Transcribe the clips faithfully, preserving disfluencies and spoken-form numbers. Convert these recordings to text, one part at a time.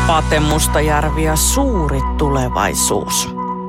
Pate Mustajärvi ja suuri tulevaisuus.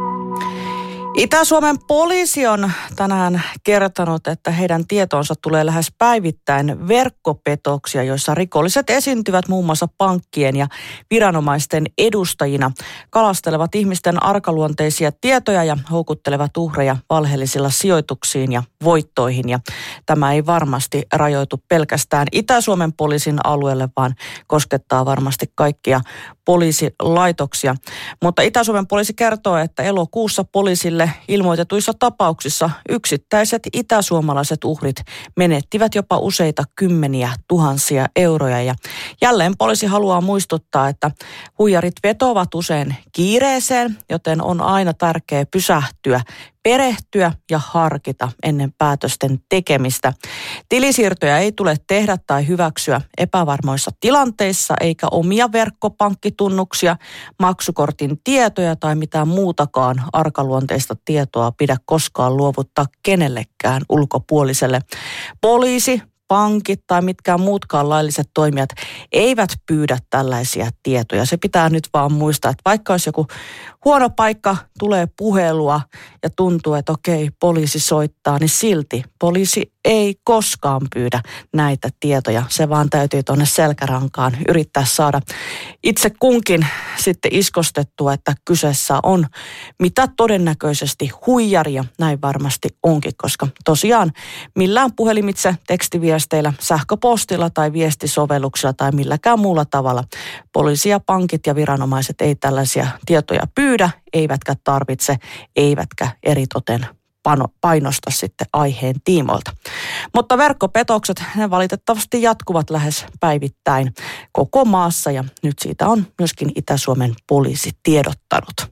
Itä-Suomen poliisi on tänään kertonut, että heidän tietoonsa tulee lähes päivittäin verkkopetoksia, joissa rikolliset esiintyvät muun muassa pankkien ja viranomaisten edustajina, kalastelevat ihmisten arkaluonteisia tietoja ja houkuttelevat uhreja valheellisilla sijoituksiin ja voittoihin. Ja tämä ei varmasti rajoitu pelkästään Itä-Suomen poliisin alueelle, vaan koskettaa varmasti kaikkia poliisilaitoksia. Mutta Itä-Suomen poliisi kertoo, että elokuussa poliisille ilmoitetuissa tapauksissa yksittäiset itäsuomalaiset uhrit menettivät jopa useita kymmeniä tuhansia euroja. Ja jälleen poliisi haluaa muistuttaa, että huijarit vetoavat usein kiireeseen, joten on aina tärkeää pysähtyä, perehtyä ja harkita ennen päätösten tekemistä. Tilisiirtoja ei tule tehdä tai hyväksyä epävarmoissa tilanteissa, eikä omia verkkopankkitunnuksia, maksukortin tietoja tai mitään muutakaan arkaluonteista tietoa pidä koskaan luovuttaa kenellekään ulkopuoliselle. Poliisi, pankit tai mitkään muutkaan lailliset toimijat eivät pyydä tällaisia tietoja. Se pitää nyt vaan muistaa, että vaikka olisi joku huono paikka, tulee puhelua ja tuntuu, että okei, poliisi soittaa, niin silti poliisi ei koskaan pyydä näitä tietoja. Se vaan täytyy tuonne selkärankaan yrittää saada itse kunkin sitten iskostettua, että kyseessä on mitä todennäköisesti huijaria. Näin varmasti onkin, koska tosiaan millään puhelimitse, tekstiviesteillä, sähköpostilla tai viestisovelluksilla tai milläkään muulla tavalla poliisi ja pankit ja viranomaiset ei tällaisia tietoja pyydä, eivätkä tarvitse, eivätkä eritoten painosta sitten aiheen tiimoilta. Mutta verkkopetokset, ne valitettavasti jatkuvat lähes päivittäin koko maassa ja nyt siitä on myöskin Itä-Suomen poliisi tiedottanut.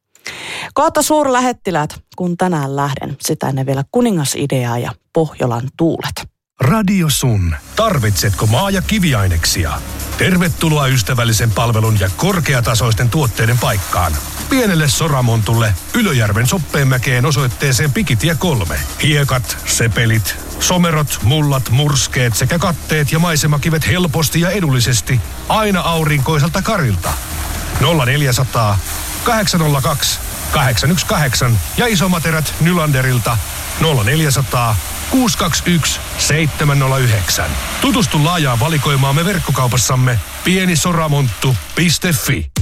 Kohta suurlähettiläät, kun tänään lähden, sitä ennen vielä Kuningasideaa ja Pohjolan tuulet. Radio Sun. Tarvitsetko maa- ja kiviaineksia? Tervetuloa ystävällisen palvelun ja korkeatasoisten tuotteiden paikkaan. Pienelle Soramontulle Ylöjärven Soppeenmäkeen osoitteeseen Pikitie kolme. Hiekat, sepelit, somerot, mullat, murskeet sekä katteet ja maisemakivet helposti ja edullisesti aina aurinkoiselta karilta. nolla neljäsataa, kahdeksan nolla kaksi, kahdeksan yksi kahdeksan ja isomaterät Nylanderilta nolla neljäsataa, kuusi kaksi yksi, seitsemän nolla yhdeksän. Tutustu laajaan valikoimaamme verkkokaupassamme pienisoramonttu piste fi.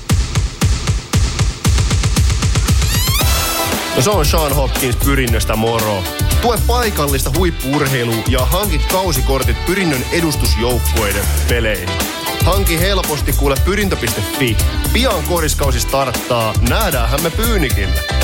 No se on Sean Hopkins Pyrinnöstä moro. Tue paikallista huippu-urheilua ja hanki kausikortit Pyrinnön edustusjoukkueiden peleihin. Hanki helposti kuule pyrintö piste fi. Pian koriskausi starttaa. Nähdäänhän me Pyynikillä.